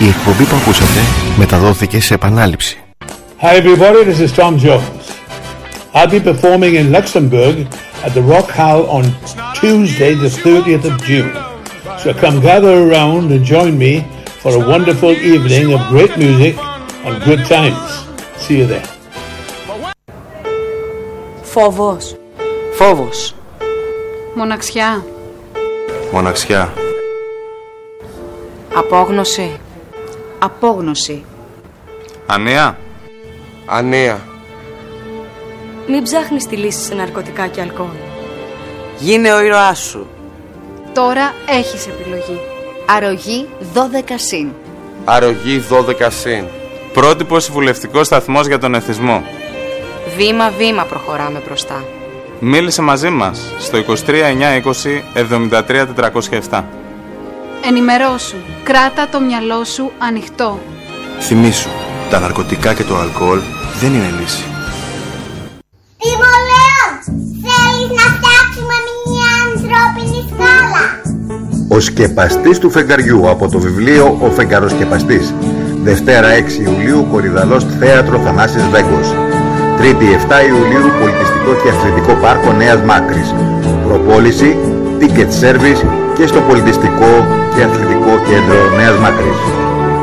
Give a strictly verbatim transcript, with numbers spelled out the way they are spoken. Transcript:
Η εκπομπή που ακούσατε μεταδόθηκε σε επανάληψη. Hi everybody, this is Tom Jones. I'll be performing in Luxembourg at the Rock Hall on Tuesday the thirtieth of June. So come gather around and join me for a wonderful evening of great music and good times. See you there. Φόβος. Φόβος. Μοναξιά. Μοναξιά. Απόγνωση. Απόγνωση. Ανία. Ανία. Μην ψάχνεις τη λύση σε ναρκωτικά και αλκοόλ. Γίνε ο ήρωάς σου. Τώρα έχεις επιλογή. Αρρωγή δώδεκα συν. Αρρωγή δώδεκα συν. Πρότυπος συμβουλευτικός σταθμός για τον εθισμό. Βήμα-βήμα προχωράμε μπροστά. Μίλησε μαζί μας στο είκοσι τρία εννιακόσια είκοσι εβδομήντα τρία τετρακόσια επτά. Ενημερώσου. Κράτα το μυαλό σου ανοιχτό. Θυμήσου, τα ναρκωτικά και το αλκοόλ δεν είναι λύση. Τιμολέων, θέλεις να φτιάξουμε μια ανθρώπινη σκάλα? Ο σκεπαστής του φεγγαριού από το βιβλίο «Ο φεγγαροσκεπαστής». Δευτέρα έξι Ιουλίου, Κορυδαλός Θέατρο Θανάσης Βέγκος. Τρίτη επτά Ιουλίου, Πολιτιστικό και Αθλητικό Πάρκο Νέας Μάκρης. Προπόληση, ticket service και στο Πολιτιστικό και Αθλητικό Κέντρο Νέας Μάκρης.